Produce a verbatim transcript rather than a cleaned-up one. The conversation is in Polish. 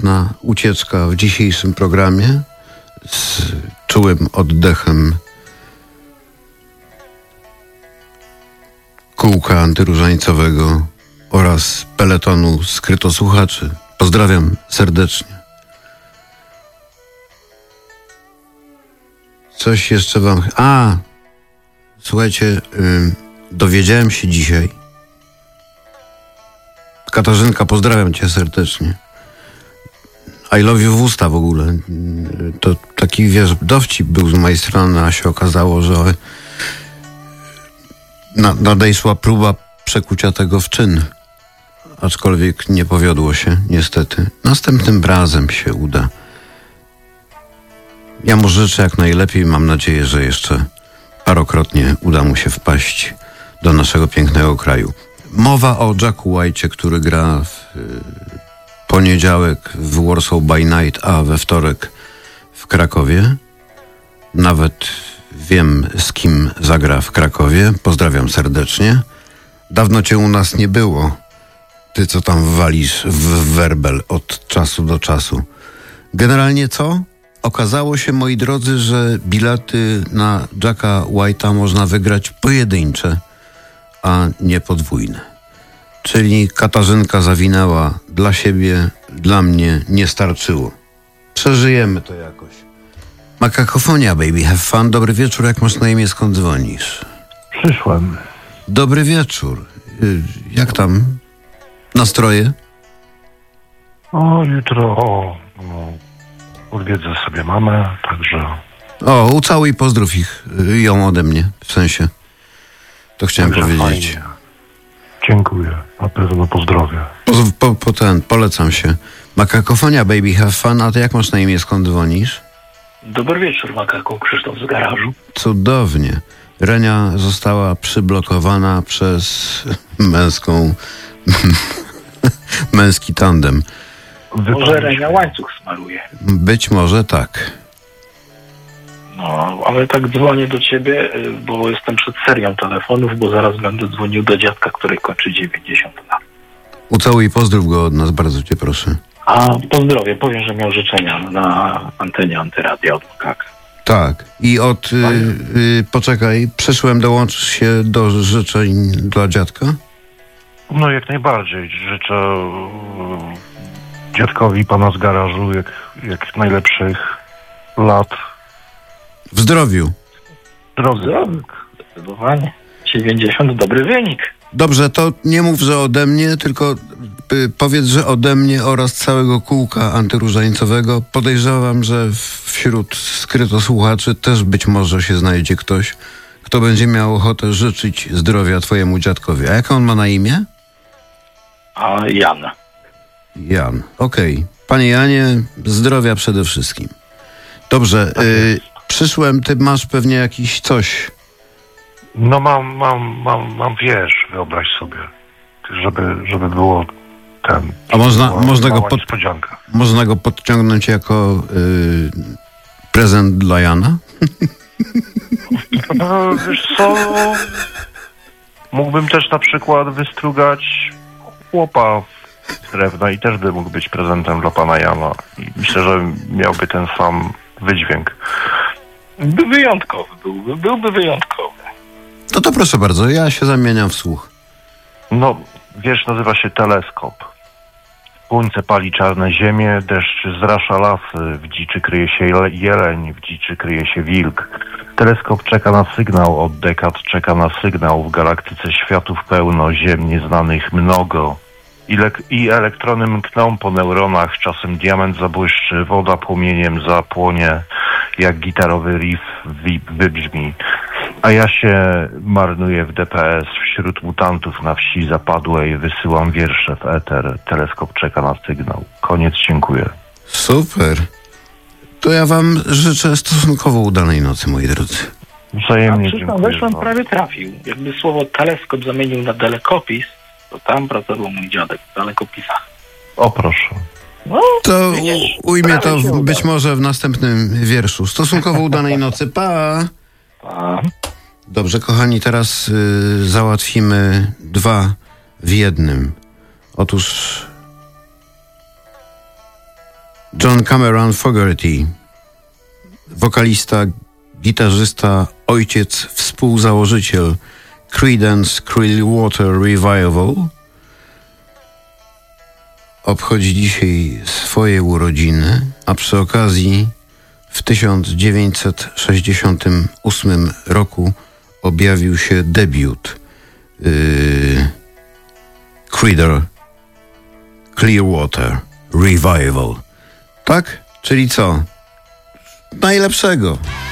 delikatna ucieczka w dzisiejszym programie z czułym oddechem kółka antyróżańcowego oraz peletonu skrytosłuchaczy. Pozdrawiam serdecznie. Coś jeszcze wam... A! Słuchajcie, yy, dowiedziałem się dzisiaj. Katarzynka, pozdrawiam cię serdecznie. I love you w usta w ogóle. To taki, wiesz, dowcip był z mojej strony, a się okazało, że na, nadejszła próba przekucia tego w czyn. Aczkolwiek nie powiodło się, niestety. Następnym razem się uda. Ja mu życzę jak najlepiej. Mam nadzieję, że jeszcze parokrotnie uda mu się wpaść do naszego pięknego kraju. Mowa o Jacku White'cie, który gra w y, poniedziałek w Warsaw by Night, a we wtorek w Krakowie. Nawet wiem, z kim zagra w Krakowie. Pozdrawiam serdecznie. Dawno cię u nas nie było. Ty, co tam walisz w werbel od czasu do czasu. Generalnie co? Okazało się, moi drodzy, że bilety na Jacka White'a można wygrać pojedyncze, a nie podwójne. Czyli Katarzynka zawinęła dla siebie, dla mnie nie starczyło. Przeżyjemy to jakoś. Makakofonia, baby, have fun. Dobry wieczór, jak masz na imię, skąd dzwonisz? Przyszłem. Dobry wieczór. Jak tam nastroje? O, jutro o, o, odwiedzę sobie mamę, także... O, ucałuj i pozdrów ich, ją ode mnie, w sensie. To chciałem także powiedzieć. Fajnie. Dziękuję, na pewno pozdrowię. Po, po, po ten, polecam się. Makakofonia, baby, have fun. A ty jak masz na imię, skąd dzwonisz? Dobry wieczór, Makako, Krzysztof z garażu. Cudownie. Renia została przyblokowana przez męską... męski tandem. Może Renia łańcuch smaruje. Być może tak. No, ale tak dzwonię do ciebie, bo jestem przed serią telefonów, bo zaraz będę dzwonił do dziadka, który kończy dziewięćdziesiąt lat. Ucałuj i pozdrów go od nas, bardzo cię proszę. A pozdrowie, powiem, że miał życzenia na antenie Antyradia od Makaka. Tak. I od... Y, y, poczekaj, przyszłem, dołączysz się do życzeń dla dziadka? No jak najbardziej. Życzę e, dziadkowi pana z garażu jak, jak najlepszych lat. W zdrowiu. Zdrowy. Zdecydowanie. dziewięćdziesiąt, dobry wynik. Dobrze, to nie mów, że ode mnie, tylko y, powiedz, że ode mnie oraz całego kółka antyróżańcowego. Podejrzewam, że wśród skrytosłuchaczy też być może się znajdzie ktoś, kto będzie miał ochotę życzyć zdrowia twojemu dziadkowi. A jak on ma na imię? A Jan. Jan. Okej. Okay. Panie Janie, zdrowia przede wszystkim. Dobrze. Y, przyszłem, ty masz pewnie jakiś coś. No mam, mam, mam, mam wiersz, wyobraź sobie, żeby, żeby było ten... A można, była można, go mała pod, niespodzianka. można go podciągnąć jako y, prezent dla Jana? No, wiesz co, mógłbym też na przykład wystrugać chłopa z drewna i też by mógł być prezentem dla pana Jana. I myślę, że miałby ten sam wydźwięk. By wyjątkowy byłby, byłby wyjątkowy. No to proszę bardzo, ja się zamieniam w słuch. No, wiesz, nazywa się teleskop. Słońce pali czarne ziemię, deszcz zrasza lasy, w dziczy kryje się jeleń, w dziczy kryje się wilk. Teleskop czeka na sygnał od dekad, czeka na sygnał, w galaktyce światów pełno, ziem nieznanych mnogo. I, le- I elektrony mkną po neuronach, czasem diament zabłyszczy, woda płomieniem zapłonie, jak gitarowy riff wi- wybrzmi. A ja się marnuję w D P S wśród mutantów na wsi zapadłej, wysyłam wiersze w eter, teleskop czeka na sygnał. Koniec, dziękuję. Super. To ja wam życzę stosunkowo udanej nocy, moi drodzy. Wzajemnie A przyznam, dziękuję. zresztą za- prawie trafił. Jakby słowo teleskop zamienił na dalekopis, to tam pracował mój dziadek w dalekopisach. O proszę. No, To widzisz, u- ujmie to prawie się w, być udało. może w następnym wierszu. Stosunkowo udanej nocy. Pa! A, Dobrze, kochani, teraz y, załatwimy dwa w jednym. Otóż John Cameron Fogerty, wokalista, gitarzysta, ojciec, współzałożyciel Creedence Clearwater Revival, obchodzi dzisiaj swoje urodziny, a przy okazji w tysiąc dziewięćset sześćdziesiątym ósmym roku objawił się debiut yy, Creedence Clearwater Revival. Tak? Czyli co? Najlepszego.